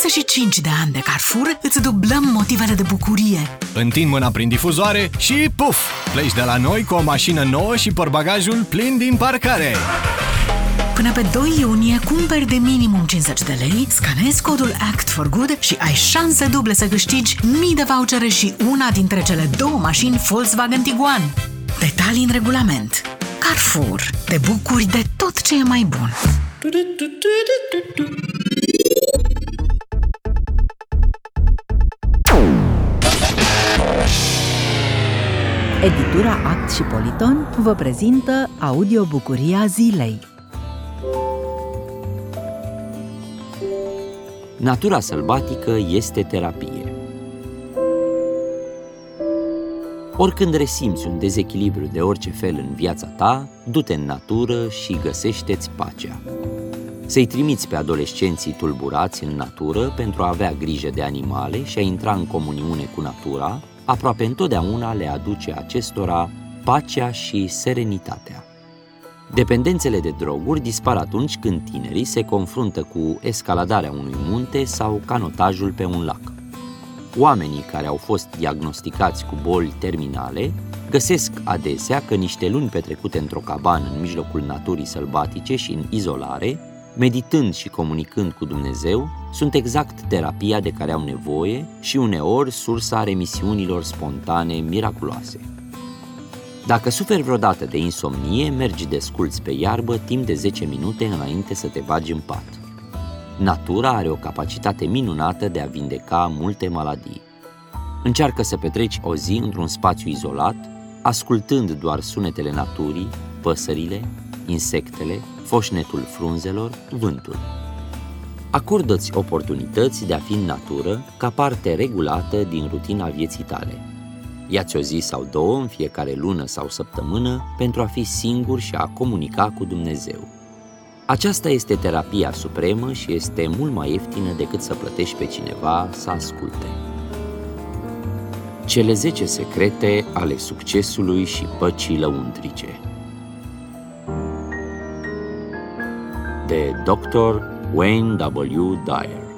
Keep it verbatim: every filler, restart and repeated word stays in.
douăzeci și cinci de ani de Carrefour îți dublăm motivele de bucurie. Întind mâna prin difuzoare și puf! Pleci de la noi cu o mașină nouă și portbagajul plin din parcare. Până pe doi iunie cumperi de minimum cincizeci de lei, scanezi codul Act for Good și ai șanse duble să câștigi mii de vouchere și una dintre cele două mașini Volkswagen Tiguan. Detalii în regulament. Carrefour. Te bucuri de tot ce e mai bun. Editura Act și Politon vă prezintă audiobucuria zilei. Natura sălbatică este terapie. Oricând resimți un dezechilibru de orice fel în viața ta, du-te în natură și găsește-ți pacea. Să-i trimiți pe adolescenții tulburați în natură pentru a avea grijă de animale și a intra în comuniune cu natura, aproape întotdeauna le aduce acestora pacea și serenitatea. Dependențele de droguri dispar atunci când tinerii se confruntă cu escaladarea unui munte sau canotajul pe un lac. Oamenii care au fost diagnosticați cu boli terminale găsesc adesea că niște luni petrecute într-o cabană în mijlocul naturii sălbatice și în izolare, meditând și comunicând cu Dumnezeu, sunt exact terapia de care au nevoie și uneori sursa remisiunilor spontane miraculoase. Dacă suferi vreodată de insomnie, mergi desculți pe iarbă timp de zece minute înainte să te bagi în pat. Natura are o capacitate minunată de a vindeca multe maladii. Încearcă să petreci o zi într-un spațiu izolat, ascultând doar sunetele naturii, păsările, insectele, foșnetul frunzelor, vântul. Acordă-ți oportunități de a fi în natură ca parte regulată din rutina vieții tale. Ia-ți o zi sau două în fiecare lună sau săptămână pentru a fi singur și a comunica cu Dumnezeu. Aceasta este terapia supremă și este mult mai ieftină decât să plătești pe cineva să asculte. Cele zece secrete ale succesului și păcii lăuntrice, de doctor Wayne W. Dyer.